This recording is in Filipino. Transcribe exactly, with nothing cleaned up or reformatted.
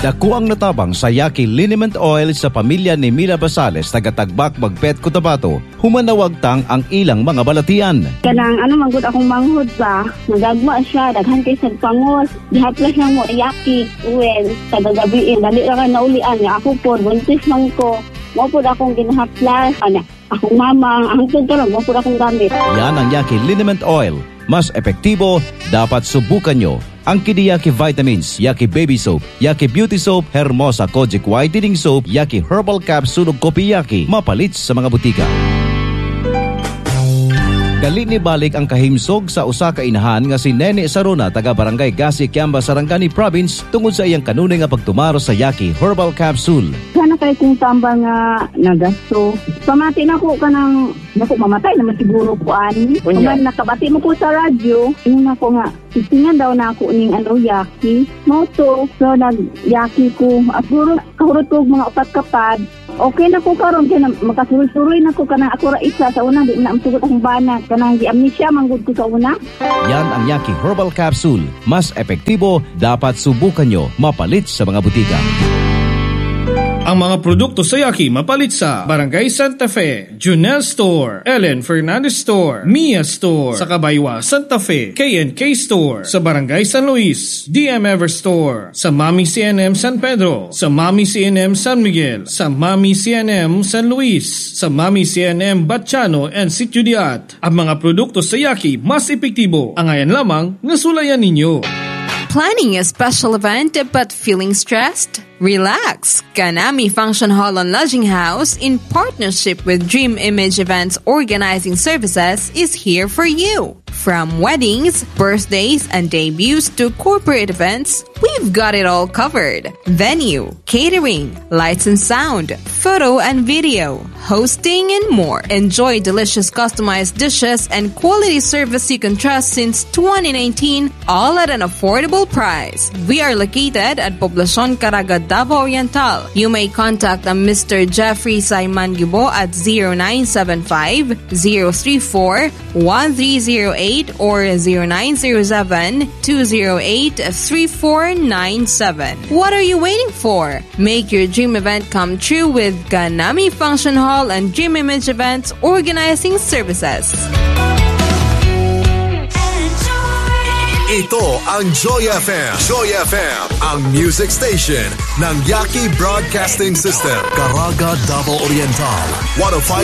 Dako ang natabang sa Yaqui Liniment Oil sa pamilya ni Mila Basales taga-Tagbak, Magpet, Cotabato. Humanawag tang ang ilang mga balatian. Kanang ano manggod akong manghod ba, nagagma siya, daghan kay sa pangos, dihaplas lang mo Yaqui oil, tagagabiin, dali ra ka naulian niya. Ako po, buntis man ko, mo po akong ginahaplas, ana, akong mama, ang tugtulong, mo po akong gamit. Yan ang Yaqui Liniment Oil. Mas epektibo, dapat subukan nyo. Ang Kidi Yaqui Vitamins, Yaqui Baby Soap, Yaqui Beauty Soap, Hermosa Kojic Whitening Soap, Yaqui Herbal Capsule ug Kopi Yaqui, mapalit sa mga butika. Dali ni balik ang kahimsog sa usa ka inahan nga si Nene Saruna taga Barangay Gasi, Kiamba, Sarangani Province tungod sa iyang kanunay nga pagtumaro sa Yaqui Herbal Capsule. Sana kay kung tamba nga nagasto. Pamati na ko kanang nako mamatay naman siguro ko ani. Kung nakabati mo ko sa radyo, yun ako nga isingan daw na ako ning ano Yaqui. Moto so nag Yaqui ko. Asuro kahurot ko mga upat kapad. Okay na ko karon kay makasuroy-suroy na ko kanang ako ra isa sa una di na amsugot akong bana kanang gi-amnesia manggod ko sa una. Yan ang Yaqui Herbal Capsule. Mas epektibo, dapat subukan nyo. Mapalit sa mga butika. Ang mga produkto sa Yaqui mapalit sa Barangay Santa Fe, Junel Store, Ellen Fernandez Store, Mia Store, sa Kabaywa, Santa Fe, K and K Store, sa Barangay San Luis, D M Ever Store, sa Mami C N M San Pedro, sa Mami C N M San Miguel, sa Mami C N M San Luis, sa Mami C N M Batchano and Sitio Diat. Ang mga produkto sa Yaqui mas epektibo. Ang ayan lamang nasulayan ninyo. Planning a special event but feeling stressed? Relax! Ganami Function Hall and Lodging House, in partnership with Dream Image Events Organizing Services, is here for you. From weddings, birthdays, and debuts to corporate events, we've got it all covered. Venue, catering, lights and sound, photo and video, hosting, and more. Enjoy delicious customized dishes and quality service you can trust since twenty nineteen, all at an affordable price. We are located at Poblacion Caraga, Davao Oriental. You may contact Mister Jeffrey Saiman Gibo at zero nine seven five, zero three four, one three zero eight or zero nine zero seven, two zero eight, three four nine seven. What are you waiting for? Make your dream event come true with Ganami Function Hall and Dream Image Events Organizing Services. Ito ang Joy F M. Joy F M, ang music station ng Yaqui Broadcasting System. Caraga, Davao Oriental. one oh five